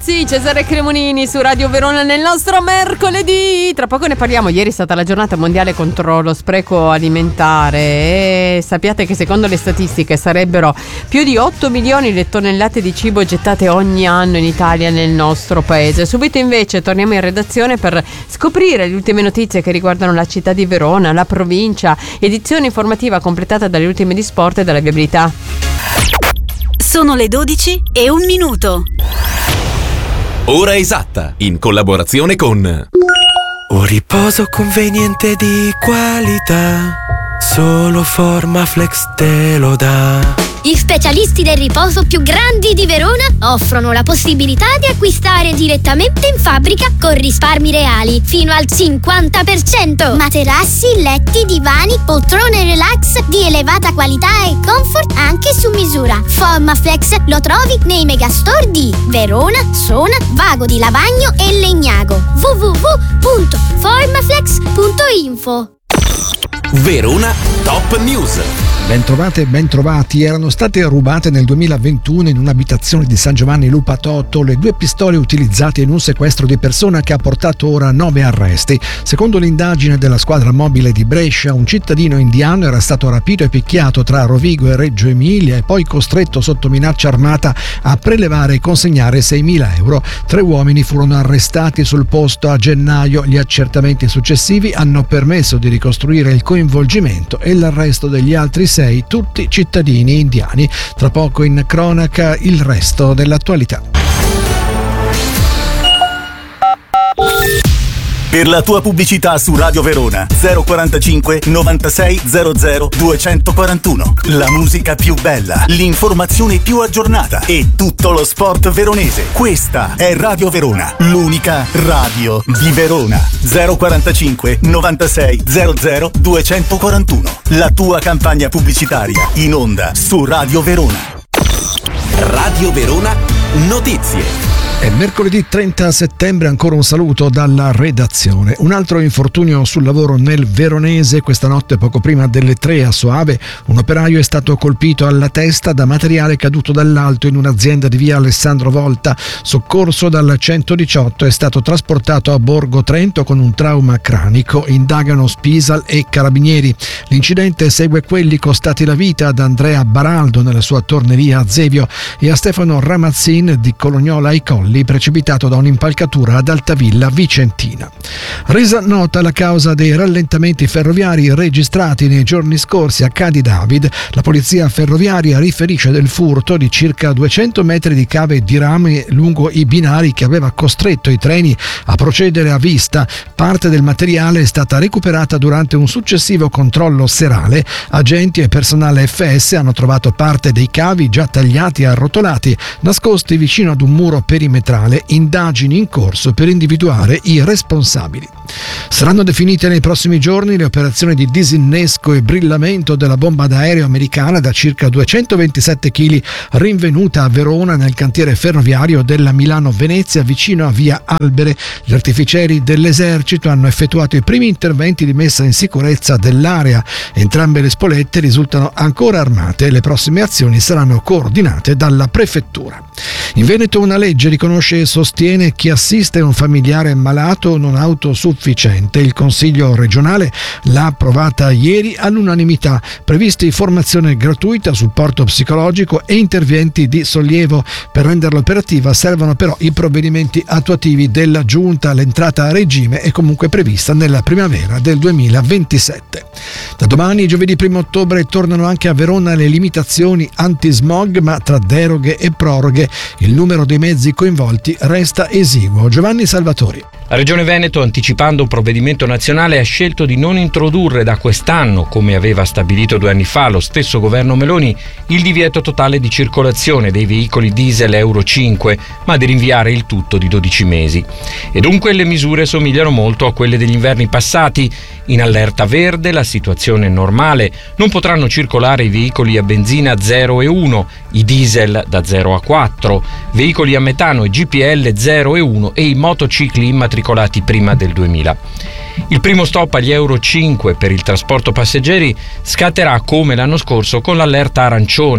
Rossi, Cesare Cremonini su Radio Verona nel nostro mercoledì. Tra poco ne parliamo. Ieri è stata la giornata mondiale contro lo spreco alimentare e sappiate che secondo le statistiche sarebbero più di 8 milioni le tonnellate di cibo gettate ogni anno in Italia nel nostro paese. Subito invece torniamo in redazione per scoprire le ultime notizie che riguardano la città di Verona, la provincia, edizione informativa completata dalle ultime di sport e dalla viabilità. Sono le 12:01. Ora esatta, in collaborazione con Un riposo conveniente di qualità, solo Formaflex te lo dà. Gli specialisti del riposo più grandi di Verona offrono la possibilità di acquistare direttamente in fabbrica con risparmi reali fino al 50%. Materassi, letti, divani, poltrone relax di elevata qualità e comfort anche su misura. Formaflex lo trovi nei megastore di Verona, Sona, Vago di Lavagno e Legnago. www.formaflex.info. Verona Top News. Bentrovate e bentrovati. Erano state rubate nel 2021 in un'abitazione di San Giovanni Lupatotto le 2 pistole utilizzate in un sequestro di persona che ha portato ora 9 arresti. Secondo l'indagine della squadra mobile di Brescia, un cittadino indiano era stato rapito e picchiato tra Rovigo e Reggio Emilia e poi costretto sotto minaccia armata a prelevare e consegnare 6.000 euro. 3 uomini furono arrestati sul posto a gennaio. Gli accertamenti successivi hanno permesso di ricostruire il coinvolgimento e l'arresto degli altri 6, tutti cittadini indiani. Tra poco in cronaca il resto dell'attualità. Per la tua pubblicità su Radio Verona 045 96 00 241. La musica più bella, l'informazione più aggiornata e tutto lo sport veronese. Questa è Radio Verona, l'unica radio di Verona. 045 96 00 241. La tua campagna pubblicitaria in onda su Radio Verona. Radio Verona Notizie. È mercoledì 30 settembre, ancora un saluto dalla redazione. Un altro infortunio sul lavoro nel Veronese. Questa notte, poco prima delle 3 a Soave, un operaio è stato colpito alla testa da materiale caduto dall'alto in un'azienda di via Alessandro Volta. Soccorso dal 118, è stato trasportato a Borgo Trento con un trauma cranico. Indagano Spisal e Carabinieri. L'incidente segue quelli costati la vita ad Andrea Baraldo nella sua torneria a Zevio e a Stefano Ramazzin di Colognola ai Colli, precipitato da un'impalcatura ad Altavilla Vicentina. Resa nota la causa dei rallentamenti ferroviari registrati nei giorni scorsi a Cadi David, la polizia ferroviaria riferisce del furto di circa 200 metri di cave di rame lungo i binari che aveva costretto i treni a procedere a vista. Parte del materiale è stata recuperata durante un successivo controllo serale. Agenti e personale FS hanno trovato parte dei cavi già tagliati e arrotolati, nascosti vicino ad un muro perimetrale. Indagini in corso per individuare i responsabili. Saranno definite nei prossimi giorni le operazioni di disinnesco e brillamento della bomba d'aereo americana da circa 227 kg rinvenuta a Verona nel cantiere ferroviario della Milano-Venezia vicino a via Albere. Gli artificieri dell'esercito hanno effettuato i primi interventi di messa in sicurezza dell'area. Entrambe le spolette risultano ancora armate e le prossime azioni saranno coordinate dalla prefettura. In Veneto una legge riconosce e sostiene chi assiste un familiare malato non autosufficiente. Il Consiglio regionale l'ha approvata ieri all'unanimità. Previsti formazione gratuita, supporto psicologico e interventi di sollievo. Per renderla operativa servono però i provvedimenti attuativi della Giunta. L'entrata a regime è comunque prevista nella primavera del 2027. Da domani, giovedì 1 ottobre, tornano anche a Verona le limitazioni antismog, ma tra deroghe e proroghe il numero dei mezzi coinvolti resta esiguo. Giovanni Salvatori. La Regione Veneto, anticipando un provvedimento nazionale, ha scelto di non introdurre da quest'anno, come aveva stabilito 2 anni fa lo stesso governo Meloni, il divieto totale di circolazione dei veicoli diesel Euro 5, ma di rinviare il tutto di 12 mesi. E dunque le misure somigliano molto a quelle degli inverni passati. In allerta verde la situazione è normale, non potranno circolare i veicoli a benzina 0 e 1, i diesel da 0 a 4, veicoli a metano e GPL 0 e 1 e i motocicli immatricolati prima del 2000. Il primo stop agli Euro 5 per il trasporto passeggeri scatterà come l'anno scorso con l'allerta arancione.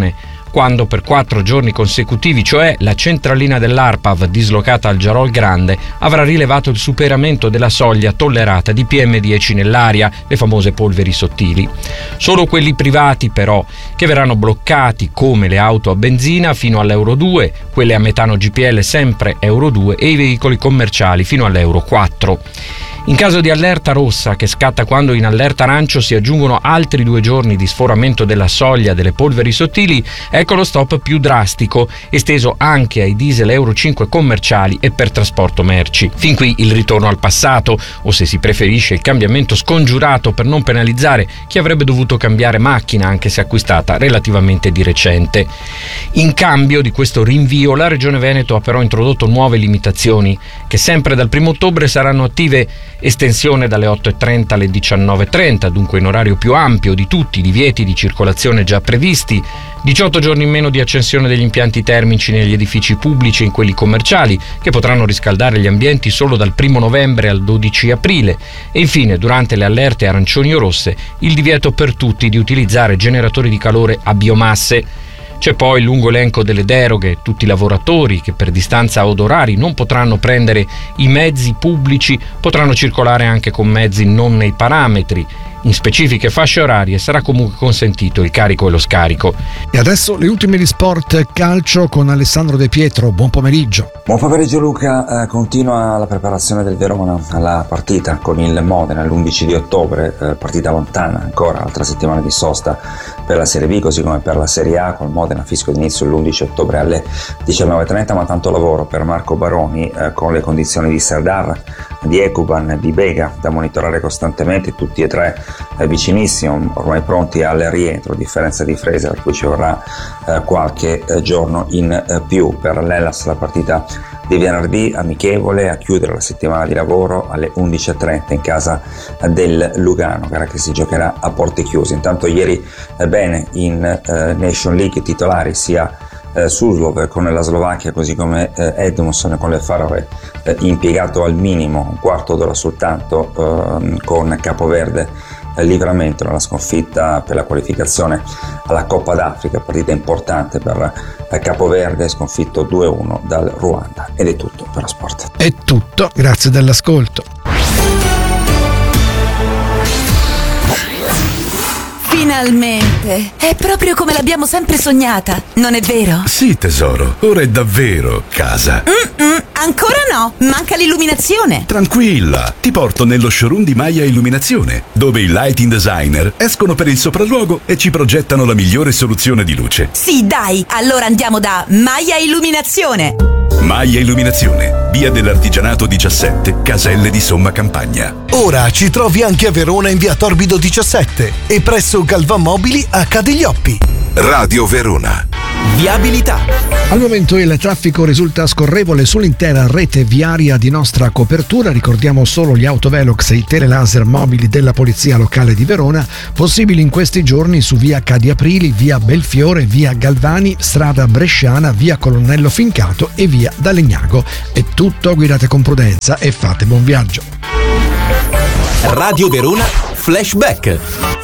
quando per 4 giorni consecutivi, cioè la centralina dell'ARPAV dislocata al Gerol Grande avrà rilevato il superamento della soglia tollerata di PM10 nell'aria, le famose polveri sottili. Solo quelli privati però, che verranno bloccati come le auto a benzina fino all'Euro 2, quelle a metano GPL sempre Euro 2 e i veicoli commerciali fino all'Euro 4. In caso di allerta rossa, che scatta quando in allerta arancio si aggiungono altri 2 giorni di sforamento della soglia delle polveri sottili, ecco lo stop più drastico, esteso anche ai diesel Euro 5 commerciali e per trasporto merci. Fin qui il ritorno al passato, o se si preferisce il cambiamento scongiurato per non penalizzare chi avrebbe dovuto cambiare macchina anche se acquistata relativamente di recente. In cambio di questo rinvio, la Regione Veneto ha però introdotto nuove limitazioni che sempre dal 1 ottobre saranno attive: estensione dalle 8.30 alle 19.30, dunque in orario più ampio di tutti i divieti di circolazione già previsti, 18 giorni in meno di accensione degli impianti termici negli edifici pubblici e in quelli commerciali, che potranno riscaldare gli ambienti solo dal 1 novembre al 12 aprile, e infine durante le allerte arancioni o rosse il divieto per tutti di utilizzare generatori di calore a biomasse. C'è poi il lungo elenco delle deroghe: tutti i lavoratori che per distanza od orari non potranno prendere i mezzi pubblici potranno circolare anche con mezzi non nei parametri. In specifiche fasce orarie sarà comunque consentito il carico e lo scarico. E adesso le ultime di sport calcio con Alessandro De Pietro. Buon pomeriggio. Buon pomeriggio Luca, continua la preparazione del Verona alla partita con il Modena l'11 di ottobre, partita lontana ancora, altra settimana di sosta per la Serie B così come per la Serie A, col Modena fischio d'inizio l'11 ottobre alle 19.30, ma tanto lavoro per Marco Baroni con le condizioni di Serdar, di Ekuban, di Bega da monitorare costantemente, tutti e tre vicinissimo, ormai pronti al rientro, a differenza di Fresa, per cui ci vorrà qualche giorno in più. Per l'Hellas la partita di venerdì amichevole a chiudere la settimana di lavoro alle 11.30 in casa del Lugano, gara che si giocherà a porte chiuse. Intanto ieri bene in Nation League titolari sia Suslov con la Slovacchia così come Edmondson con le Faroe, impiegato al minimo un quarto d'ora soltanto con Capoverde Livramento nella sconfitta per la qualificazione alla Coppa d'Africa, partita importante per Capoverde, sconfitto 2-1 dal Ruanda. Ed è tutto per lo sport. È tutto, grazie dell'ascolto. Finalmente! È proprio come l'abbiamo sempre sognata, non è vero? Sì, tesoro, ora è davvero casa. Ancora no, manca l'illuminazione. Tranquilla, ti porto nello showroom di Maya Illuminazione, dove i lighting designer escono per il sopralluogo e ci progettano la migliore soluzione di luce. Sì, dai, allora andiamo da Maya Illuminazione. Maya Illuminazione, via dell'Artigianato 17, Caselle di Somma Campagna. Ora ci trovi anche a Verona in via Torbido 17 e presso Galvan Mobili a Cadeglioppi. Radio Verona. Viabilità. Al momento il traffico risulta scorrevole sull'intera rete viaria di nostra copertura. Ricordiamo solo gli autovelox e i telelaser mobili della Polizia Locale di Verona, possibili in questi giorni su via Cadiaprili, via Belfiore, via Galvani, strada Bresciana, via Colonnello Fincato e via D'Alegnago. È tutto, guidate con prudenza e fate buon viaggio. Radio Verona Flashback.